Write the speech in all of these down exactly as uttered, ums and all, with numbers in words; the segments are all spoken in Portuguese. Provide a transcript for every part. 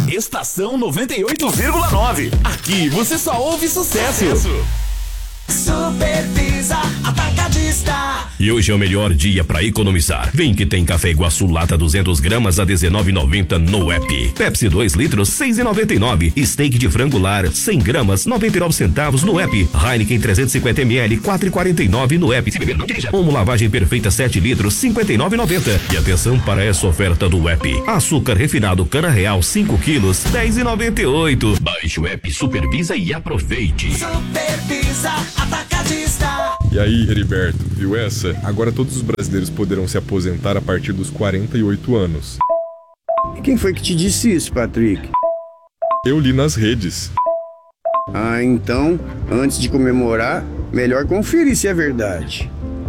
Estação noventa e oito vírgula nove. Aqui você só ouve sucesso. Supervisa Atacadista. E hoje é o melhor dia pra economizar. Vem que tem Café Iguaçu lata duzentos gramas a dezenove reais e noventa centavos no app. Pepsi dois litros seis reais e noventa e nove centavos. Steak de frango lar cem gramas noventa e nove centavos no app. Heineken trezentos e cinquenta mililitros quatro reais e quarenta e nove centavos no app. Se beber, não dirija. Omo lavagem perfeita sete litros cinquenta e nove reais e noventa centavos. E atenção para essa oferta do app. Açúcar refinado Cana Real cinco quilos dez reais e noventa e oito centavos. Baixe o app, supervisa e aproveite. Supervisa Atacadista. E aí, Heriberto, viu essa? Agora todos os brasileiros poderão se aposentar a partir dos quarenta e oito anos. E quem foi que te disse isso, Patrick? Eu li nas redes. Ah, então, antes de comemorar, melhor conferir se é verdade.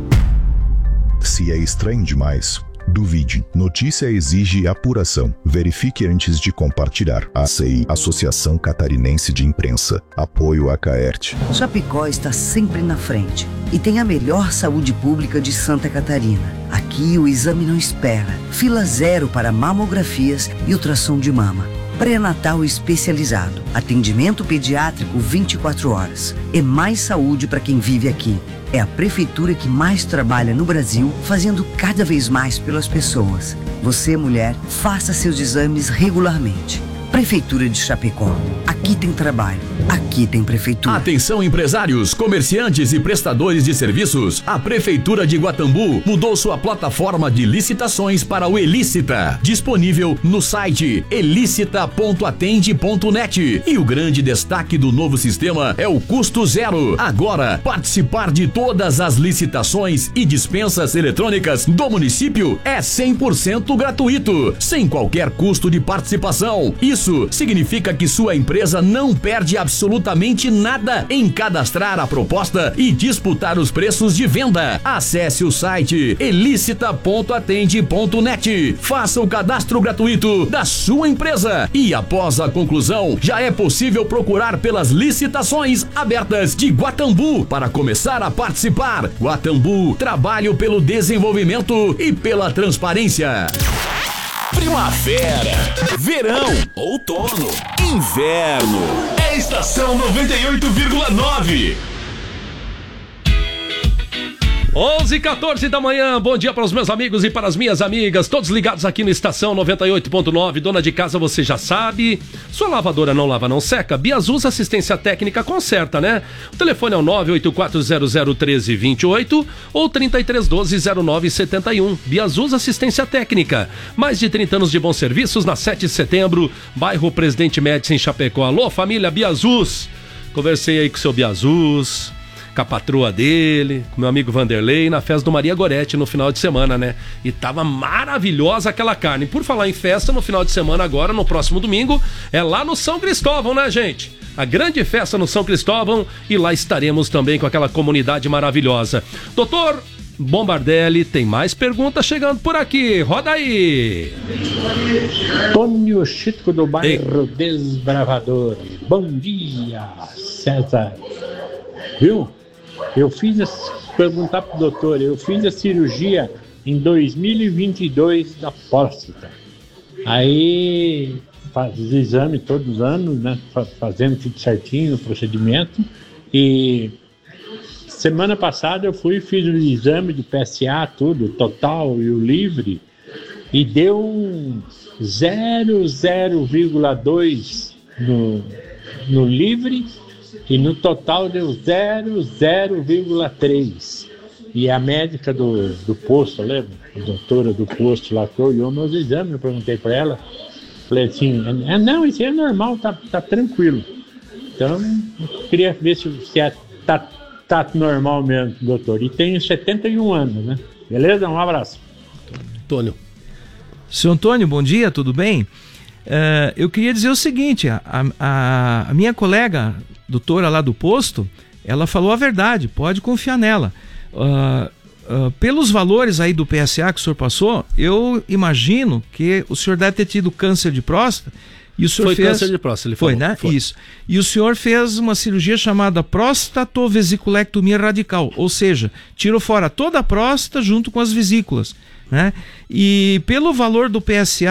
Se é estranho demais, duvide. Notícia exige apuração. Verifique antes de compartilhar. A C I, Associação Catarinense de Imprensa. Apoio a Caert. Chapecó está sempre na frente e tem a melhor saúde pública de Santa Catarina. Aqui o exame não espera. Fila zero para mamografias e ultrassom de mama. Pré-natal especializado. Atendimento pediátrico vinte e quatro horas. É mais saúde para quem vive aqui. É a prefeitura que mais trabalha no Brasil, fazendo cada vez mais pelas pessoas. Você, mulher, faça seus exames regularmente. Prefeitura de Chapecó. Aqui tem trabalho. Aqui tem prefeitura. Atenção, empresários, comerciantes e prestadores de serviços. A Prefeitura de Guatambu mudou sua plataforma de licitações para o Elícita, disponível no site elicita ponto atende ponto net. E o grande destaque do novo sistema é o custo zero. Agora, participar de todas as licitações e dispensas eletrônicas do município é cem por cento gratuito, sem qualquer custo de participação. Isso significa que sua empresa não perde absolutamente nada em cadastrar a proposta e disputar os preços de venda. Acesse o site elicita ponto atende ponto net. Faça o cadastro gratuito da sua empresa e após a conclusão, já é possível procurar pelas licitações abertas de Guatambu para começar a participar. Guatambu, trabalho pelo desenvolvimento e pela transparência. Primavera, verão, outono, inverno. É Estação noventa e oito vírgula nove. onze e quatorze da manhã, bom dia para os meus amigos e para as minhas amigas, todos ligados aqui no Estação noventa e oito ponto nove. Dona de casa, você já sabe, sua lavadora não lava, não seca? Biazus Assistência Técnica conserta, né? O telefone é o nove oito quatro zero zero um três dois oito ou trinta e três doze zero nove setenta e um. Biazus Assistência Técnica, mais de trinta anos de bons serviços na sete de setembro, bairro Presidente Médici, em Chapecó. Alô, família Biazus, conversei aí com o seu Biazus, com a patroa dele, com meu amigo Vanderlei, na festa do Maria Goretti no final de semana, né? E tava maravilhosa aquela carne. Por falar em festa, no final de semana agora, no próximo domingo, é lá no São Cristóvão, né, gente? A grande festa no São Cristóvão, e lá estaremos também com aquela comunidade maravilhosa. Doutor Bombardelli, tem mais perguntas chegando por aqui. Roda aí! Antônio Chico do bairro Ei. Desbravador. Bom dia, César. Viu? Eu fiz, a, perguntar pro doutor, eu fiz a cirurgia em dois mil e vinte e dois da próstata. Aí faz exame todos os anos, né? Fazendo tudo certinho no procedimento. E semana passada eu fui e fiz o exame do P S A, tudo, total e o livre, e deu um zero vírgula dois no, no livre. E no total deu zero vírgula três. E a médica do, do posto, lembra? A doutora do posto lá que olhou meus exames, eu perguntei para ela. Falei assim, é, não, isso aí é normal, tá, tá tranquilo. Então, eu queria ver se, se é, tá, tá normal mesmo, doutor. E tenho setenta e um anos, né? Beleza? Um abraço. Antônio. Seu Antônio, bom dia, tudo bem? Uh, eu queria dizer o seguinte, a, a, a minha colega doutora lá do posto, ela falou a verdade, pode confiar nela. Uh, uh, pelos valores aí do P S A que o senhor passou, eu imagino que o senhor deve ter tido câncer de próstata. E o senhor foi fez... câncer de próstata, ele foi, falou. Né? Foi. Isso. E o senhor fez uma cirurgia chamada prostatovesiculectomia radical, ou seja, tirou fora toda a próstata junto com as vesículas, né? E pelo valor do P S A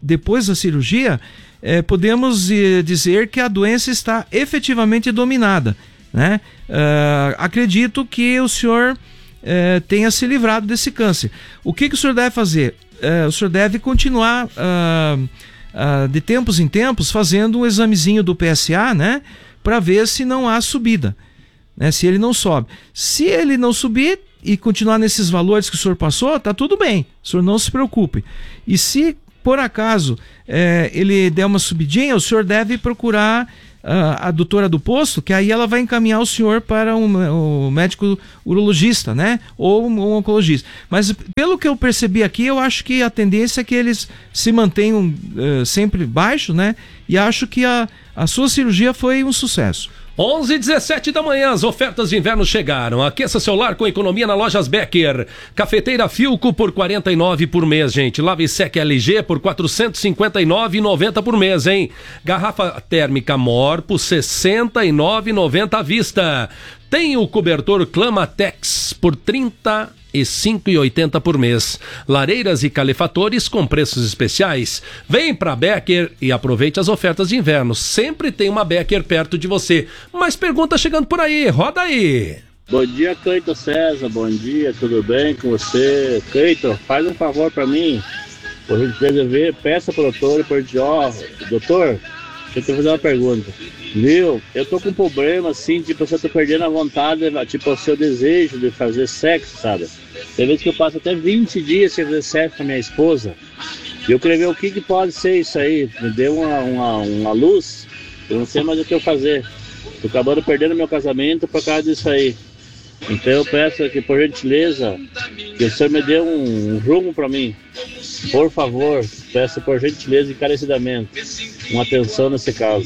depois da cirurgia, é, podemos é, dizer que a doença está efetivamente dominada, né? Uh, acredito que o senhor uh, tenha se livrado desse câncer. O que, que o senhor deve fazer? Uh, o senhor deve continuar uh, uh, de tempos em tempos fazendo um examezinho do P S A, né? Para ver se não há subida, né? Se ele não sobe. Se ele não subir e continuar nesses valores que o senhor passou, tá tudo bem. O senhor não se preocupe. E se por acaso é, ele der uma subidinha, o senhor deve procurar uh, a doutora do posto, que aí ela vai encaminhar o senhor para um, um médico urologista, né? Ou um, um oncologista. Mas pelo que eu percebi aqui, eu acho que a tendência é que eles se mantenham uh, sempre baixo, né? E acho que a, a sua cirurgia foi um sucesso. onze e dezessete da manhã, as ofertas de inverno chegaram. Aqueça seu lar com economia na Lojas Becker. Cafeteira Filco por quarenta e nove reais por mês, gente. Lava e seca L G por quatrocentos e cinquenta e nove reais e noventa centavos por mês, hein? Garrafa térmica Mor por sessenta e nove reais e noventa centavos à vista. Tem o cobertor Clamatex por trinta e cinco reais e oitenta centavos por mês. Lareiras e calefatores com preços especiais. Vem pra Becker e aproveite as ofertas de inverno. Sempre tem uma Becker perto de você. Mais perguntas chegando por aí. Roda aí. Bom dia, Cleiton César. Bom dia, tudo bem com você? Cleiton, faz um favor pra mim. Por gentileza, ver, peça pro doutor, por ó, doutor, deixa eu te fazer uma pergunta. Viu? Eu tô com um problema assim, tipo, eu tô perdendo a vontade, tipo, o seu desejo de fazer sexo, sabe? Tem vezes que eu passo até vinte dias sem fazer sexo com a minha esposa. E eu queria ver o que, que pode ser isso aí. Me deu uma, uma, uma luz, eu não sei mais o que eu fazer. Tô acabando perdendo meu casamento por causa disso aí. Então eu peço que, por gentileza, que o senhor me dê um, um rumo pra mim. Por favor, peço por gentileza e encarecidamente uma atenção nesse caso.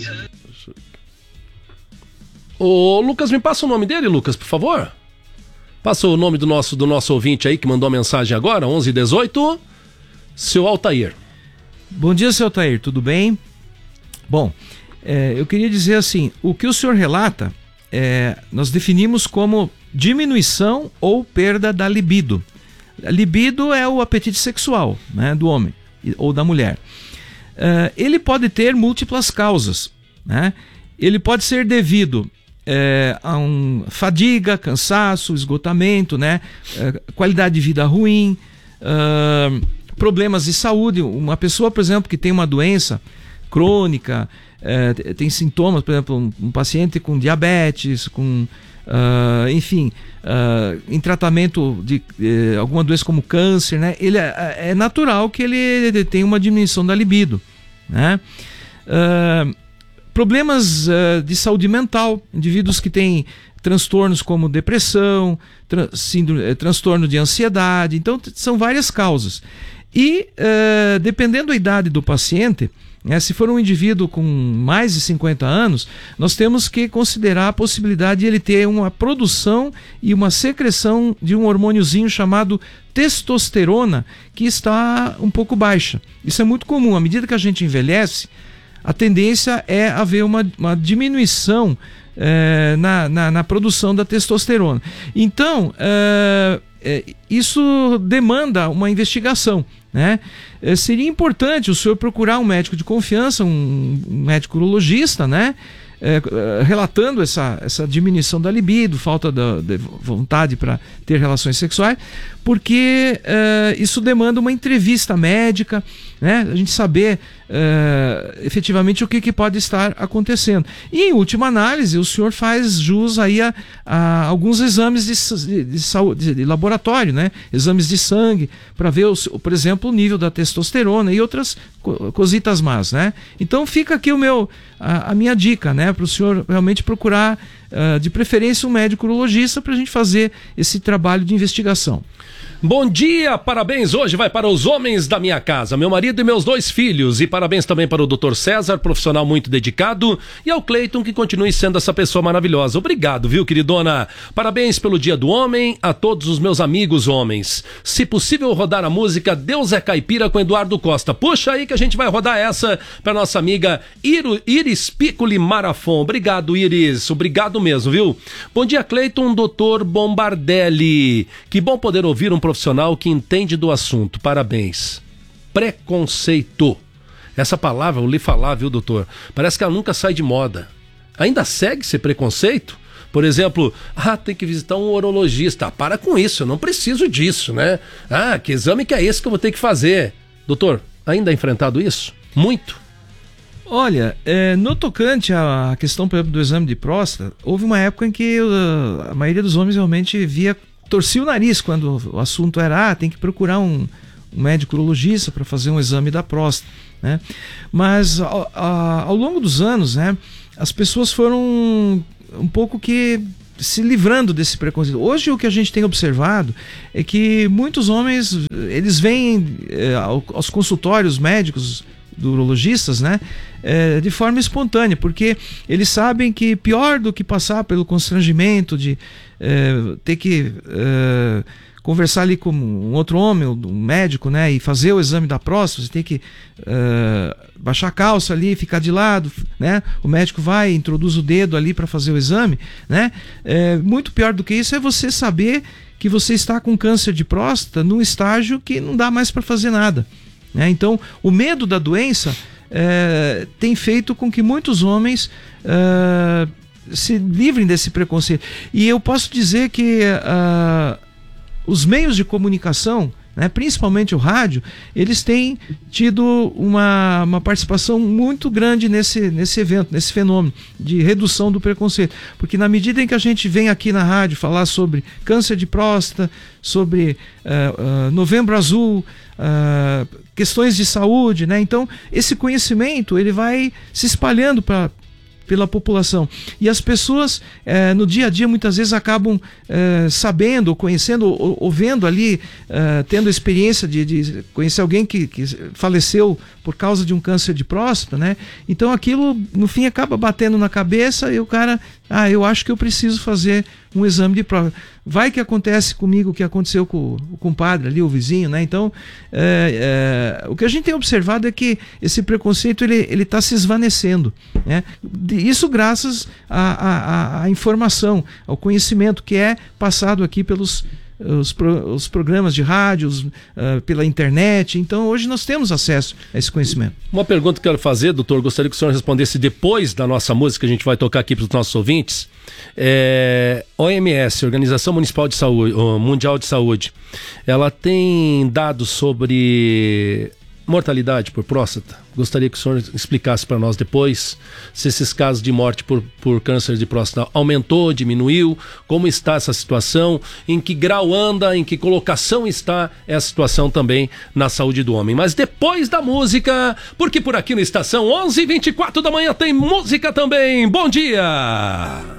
Ô, Lucas, me passa o nome dele, Lucas, por favor. Passa o nome do nosso, do nosso ouvinte aí que mandou a mensagem agora, onze e dezoito. Seu Altair. Bom dia, seu Altair, tudo bem? Bom, é, eu queria dizer assim, o que o senhor relata, é, nós definimos como diminuição ou perda da libido. A libido é o apetite sexual, né, do homem ou da mulher. Uh, ele pode ter múltiplas causas, né? Ele pode ser devido é, a um fadiga, cansaço, esgotamento, né? É, qualidade de vida ruim, uh, problemas de saúde. Uma pessoa, por exemplo, que tem uma doença crônica, é, tem sintomas, por exemplo, um, um paciente com diabetes, com Uh, enfim, uh, em tratamento de uh, alguma doença como câncer, né? Ele é, é natural que ele tenha uma diminuição da libido, né? Uh, problemas uh, de saúde mental, indivíduos que têm transtornos como depressão, tra síndrome, transtorno de ansiedade, então são várias causas. E uh, dependendo da idade do paciente, né, se for um indivíduo com mais de cinquenta anos, nós temos que considerar a possibilidade de ele ter uma produção e uma secreção de um hormôniozinho chamado testosterona, que está um pouco baixa. Isso é muito comum. À medida que a gente envelhece, a tendência é haver uma, uma diminuição é, na, na, na produção da testosterona. Então, é, é, isso demanda uma investigação, né? É, seria importante o senhor procurar um médico de confiança, um, um médico urologista, né? É, relatando essa, essa diminuição da libido, falta da, de vontade para ter relações sexuais, porque é, isso demanda uma entrevista médica, né? A gente saber é, efetivamente o que, que pode estar acontecendo. E em última análise, o senhor faz jus aí a, a alguns exames de, de, de saúde, de laboratório, né? Exames de sangue, para ver, o, por exemplo, o nível da testosterona e outras co cositas más, né? Então fica aqui o meu, a, a minha dica, né? Para o senhor realmente procurar, uh, de preferência, um médico urologista para a gente fazer esse trabalho de investigação. Bom dia, parabéns hoje vai para os homens da minha casa, meu marido e meus dois filhos, e parabéns também para o doutor César, profissional muito dedicado, e ao Cleiton, que continue sendo essa pessoa maravilhosa. Obrigado, viu, queridona? Parabéns pelo Dia do Homem a todos os meus amigos homens. Se possível, rodar a música Deus é Caipira com Eduardo Costa. Puxa aí que a gente vai rodar essa para nossa amiga Iro, Iris Piccoli Marafon. Obrigado, Iris, obrigado mesmo, viu? Bom dia, Cleiton, doutor Bombardelli. Que bom poder ouvir um profissional que entende do assunto. Parabéns. Preconceito. Essa palavra, eu li falar, viu, doutor? Parece que ela nunca sai de moda. Ainda segue esse preconceito? Por exemplo, ah, tem que visitar um urologista. Ah, para com isso, eu não preciso disso, né? Ah, que exame que é esse que eu vou ter que fazer? Doutor, ainda é enfrentado isso? Muito? Olha, é, no tocante à questão, por exemplo, do exame de próstata, houve uma época em que uh, a maioria dos homens realmente via, torcia o nariz quando o assunto era, ah, tem que procurar um, um médico urologista para fazer um exame da próstata, né? Mas ao, ao longo dos anos, né, as pessoas foram um pouco que se livrando desse preconceito. Hoje o que a gente tem observado é que muitos homens, eles vêm é, aos consultórios médicos do urologistas, né, é, de forma espontânea, porque eles sabem que pior do que passar pelo constrangimento de é, ter que é, conversar ali com um outro homem, um médico, né, e fazer o exame da próstata, você tem que uh, baixar a calça ali, ficar de lado, né, o médico vai, introduz o dedo ali para fazer o exame, né, é, muito pior do que isso é você saber que você está com câncer de próstata num estágio que não dá mais para fazer nada, né, então o medo da doença é, tem feito com que muitos homens uh, se livrem desse preconceito, e eu posso dizer que uh, os meios de comunicação, né, principalmente o rádio, eles têm tido uma, uma participação muito grande nesse, nesse evento, nesse fenômeno de redução do preconceito. Porque na medida em que a gente vem aqui na rádio falar sobre câncer de próstata, sobre uh, uh, Novembro Azul, uh, questões de saúde, né, então esse conhecimento ele vai se espalhando para pela população. E as pessoas, eh, no dia a dia, muitas vezes acabam eh, sabendo, ou conhecendo, ou, ou vendo ali, eh, tendo a experiência de, de conhecer alguém que, que faleceu por causa de um câncer de próstata, né? Então aquilo, no fim, acaba batendo na cabeça e o cara, ah, eu acho que eu preciso fazer um exame de próstata. Vai que acontece comigo o que aconteceu com o compadre ali, o vizinho, né? Então, é, é, o que a gente tem observado é que esse preconceito ele ele está se esvanecendo, né? Isso graças à, à, à informação, ao conhecimento que é passado aqui pelos os, pro, os programas de rádios, uh, pela internet. Então hoje nós temos acesso a esse conhecimento. Uma pergunta que eu quero fazer, doutor, gostaria que o senhor respondesse depois da nossa música, que a gente vai tocar aqui para os nossos ouvintes. É, O M S, Organização Municipal de Saúde, Mundial de Saúde, ela tem dados sobre mortalidade por próstata? Gostaria que o senhor explicasse para nós depois se esses casos de morte por, por câncer de próstata aumentou, diminuiu, como está essa situação, em que grau anda, em que colocação está essa situação também na saúde do homem. Mas depois da música, porque por aqui na estação onze e vinte e quatro da manhã tem música também. Bom dia!